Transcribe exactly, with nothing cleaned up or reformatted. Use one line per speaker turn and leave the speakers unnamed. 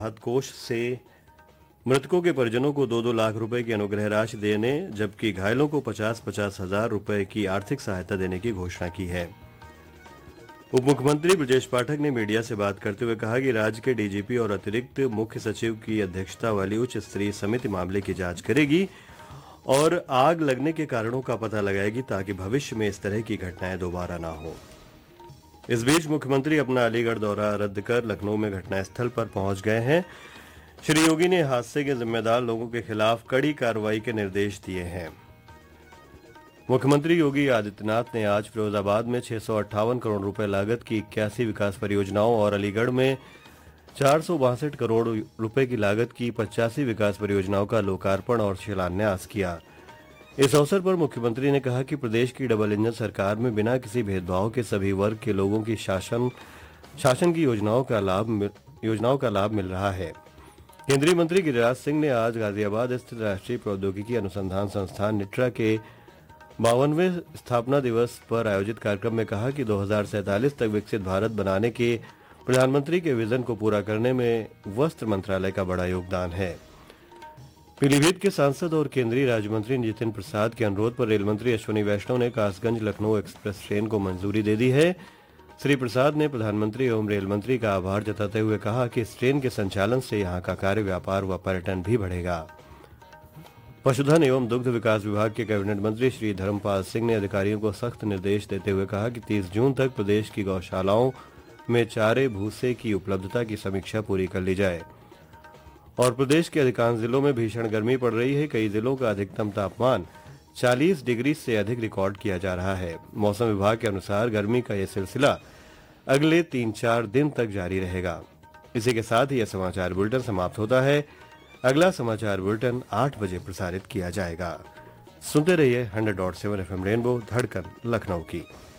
राहत कोष से मृतकों के परिजनों को दो दो लाख रुपए की अनुग्रह राशि देने जबकि घायलों को पचास पचास हजार रुपए की आर्थिक सहायता देने की घोषणा की है। उप मुख्यमंत्री ब्रजेश पाठक ने मीडिया से बात करते हुए कहा कि राज्य के डीजीपी और अतिरिक्त मुख्य सचिव की अध्यक्षता वाली उच्च स्तरीय समिति मामले की जांच करेगी और आग लगने के कारणों का पता लगाएगी ताकि भविष्य में इस तरह की घटनाएं दोबारा ना हो। इस बीच मुख्यमंत्री अपना अलीगढ़ दौरा रद्द कर लखनऊ में घटनास्थल पर पहुंच गए हैं। श्री योगी ने हादसे के जिम्मेदार लोगों के खिलाफ कड़ी कार्रवाई के निर्देश दिए हैं। मुख्यमंत्री योगी आदित्यनाथ ने आज फिरोजाबाद में छह सौ अट्ठावन करोड़ रुपए लागत की इक्यासी विकास परियोजनाओं और अलीगढ़ में चार सौ बासठ करोड़ रुपए की लागत की पचासी विकास परियोजनाओं का लोकार्पण और शिलान्यास किया। इस अवसर पर मुख्यमंत्री ने कहा कि प्रदेश की डबल इंजन सरकार में बिना किसी भेदभाव के सभी वर्ग के लोगों की शासन शासन की योजनाओं का लाभ योजनाओं का लाभ मिल रहा है। केंद्रीय मंत्री गिरिराज सिंह ने आज गाजियाबाद स्थित राष्ट्रीय प्रौद्योगिकी अनुसंधान संस्थान निट्रा के बावनवें स्थापना दिवस पर आयोजित कार्यक्रम में कहा कि दो हज़ार सैंतालीस तक विकसित भारत बनाने के प्रधानमंत्री के विजन को पूरा करने में वस्त्र मंत्रालय का बड़ा योगदान है। पीलीभीत के सांसद और केंद्रीय राज्य मंत्री नितिन प्रसाद के अनुरोध पर रेल मंत्री अश्विनी वैष्णव ने कासगंज लखनऊ एक्सप्रेस ट्रेन को मंजूरी दे दी है। श्री प्रसाद ने प्रधानमंत्री एवं रेल मंत्री का आभार जताते हुए कहा कि इस ट्रेन के संचालन से यहां का कार्य व्यापार व पर्यटन भी बढ़ेगा। पशुधन एवं दुग्ध विकास विभाग के कैबिनेट मंत्री श्री धर्मपाल सिंह ने अधिकारियों को सख्त निर्देश देते हुए कहा कि तीस जून तक प्रदेश की गौशालाओं में चारे भूसे की उपलब्धता की समीक्षा पूरी कर ली जाए। और प्रदेश के अधिकांश जिलों में भीषण गर्मी पड़ रही है। कई जिलों का अधिकतम तापमान चालीस डिग्री से अधिक रिकॉर्ड किया जा रहा है। मौसम विभाग के अनुसार गर्मी का यह सिलसिला अगले तीन चार दिन तक जारी रहेगा। इसी के साथ ही यह समाचार बुलेटिन समाप्त होता है। अगला समाचार बुलेटिन आठ बजे प्रसारित किया जाएगा। सुनते रहिए hundred dot seven F M rainbow धड़कन लखनऊ की।